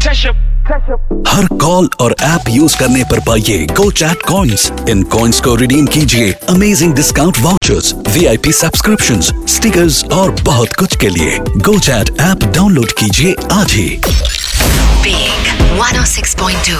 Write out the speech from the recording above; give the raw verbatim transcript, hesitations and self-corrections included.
हर call और app use करने पर पाइए गो चैट कॉइन्स। इन कॉइन्स को रिडीम कीजिए amazing discount vouchers, VIP subscriptions, stickers और बहुत कुछ के लिए। गो चैट ऐप डाउनलोड कीजिए आज ही। Big one oh six point two